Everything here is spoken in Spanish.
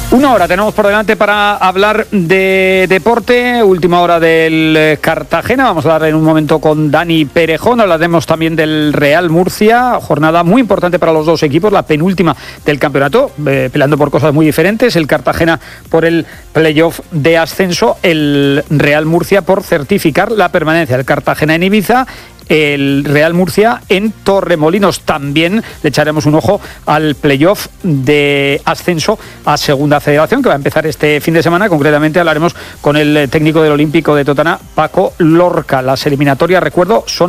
Una hora tenemos por delante para hablar de deporte, última hora del Cartagena. Vamos a hablar en un momento con Dani Perejón, hablaremos también del Real Murcia, jornada muy importante para los dos equipos, la penúltima del campeonato, peleando por cosas muy diferentes, el Cartagena por el playoff de ascenso, el Real Murcia por certificar la permanencia, el Cartagena en Ibiza, el Real Murcia en Torremolinos. También le echaremos un ojo al playoff de ascenso a Segunda Federación, que va a empezar este fin de semana. Concretamente hablaremos con el técnico del Olímpico de Totana, Paco Lorca. Las eliminatorias, recuerdo, son